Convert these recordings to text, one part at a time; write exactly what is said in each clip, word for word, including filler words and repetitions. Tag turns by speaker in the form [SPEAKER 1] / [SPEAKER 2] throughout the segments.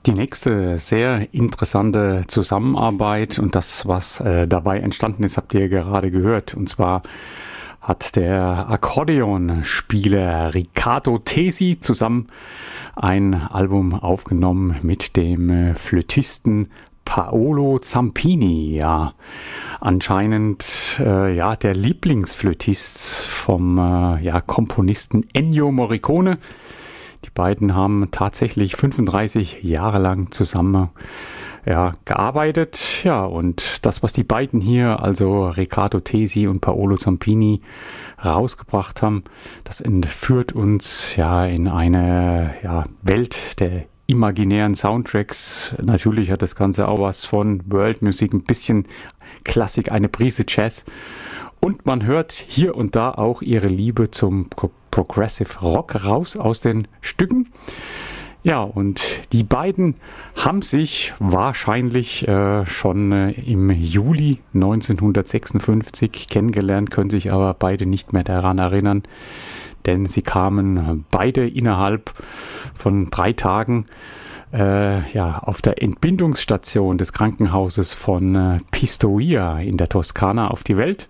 [SPEAKER 1] Die nächste sehr interessante Zusammenarbeit und das, was äh, dabei entstanden ist, habt ihr gerade gehört. Und zwar hat der Akkordeonspieler Riccardo Tesi zusammen ein Album aufgenommen mit dem äh, Flötisten Paolo Zampini. Ja, anscheinend äh, ja, der Lieblingsflötist vom äh, ja, Komponisten Ennio Morricone. Die beiden haben tatsächlich fünfunddreißig Jahre lang zusammen ja, gearbeitet. Ja, und das, was die beiden hier, also Riccardo Tesi und Paolo Zampini, rausgebracht haben, das entführt uns ja in eine ja, Welt der imaginären Soundtracks. Natürlich hat das Ganze auch was von World Music, ein bisschen Klassik, eine Prise Jazz. Und man hört hier und da auch ihre Liebe zum Progressive Rock raus aus den Stücken. Ja, und die beiden haben sich wahrscheinlich äh, schon äh, im Juli neunzehnhundertsechsundfünfzig kennengelernt, können sich aber beide nicht mehr daran erinnern, denn sie kamen beide innerhalb von drei Tagen äh, ja, auf der Entbindungsstation des Krankenhauses von äh, Pistoia in der Toskana auf die Welt.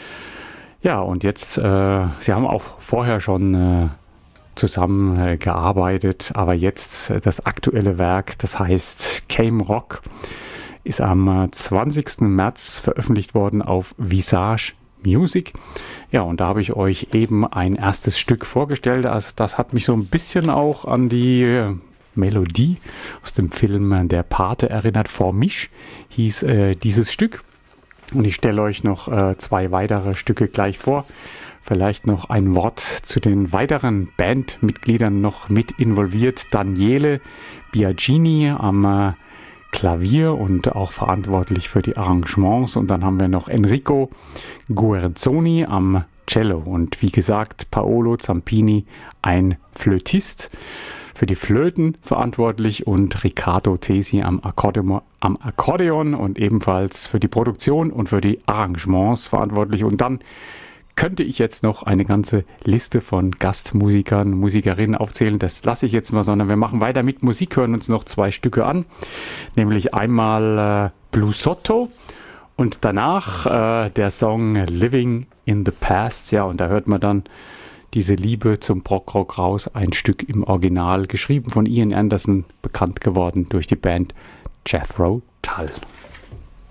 [SPEAKER 1] Ja, und jetzt, äh, sie haben auch vorher schon äh, zusammen äh, gearbeitet, aber jetzt äh, das aktuelle Werk, das heißt Came Rock, ist am äh, zwanzigsten März veröffentlicht worden auf Visage Music. Ja, und da habe ich euch eben ein erstes Stück vorgestellt. Also das hat mich so ein bisschen auch an die äh, Melodie aus dem Film Der Pate erinnert. Vor mich hieß äh, dieses Stück. Und ich stelle euch noch äh, zwei weitere Stücke gleich vor. Vielleicht noch ein Wort zu den weiteren Bandmitgliedern noch mit involviert. Daniele Biagini am äh, Klavier und auch verantwortlich für die Arrangements. Und dann haben wir noch Enrico Guerzoni am Cello. Und wie gesagt, Paolo Zampini, ein Flötist, für die Flöten verantwortlich, und Riccardo Tesi am Akkordeon, am Akkordeon und ebenfalls für die Produktion und für die Arrangements verantwortlich. Und dann könnte ich jetzt noch eine ganze Liste von Gastmusikern, Musikerinnen aufzählen. Das lasse ich jetzt mal, sondern wir machen weiter mit Musik, hören uns noch zwei Stücke an. Nämlich einmal äh, Blues Sotto und danach äh, der Song Living in the Past. Ja, und da hört man dann diese Liebe zum Prog-Rock raus, ein Stück im Original, geschrieben von Ian Anderson, bekannt geworden durch die Band Jethro Tull.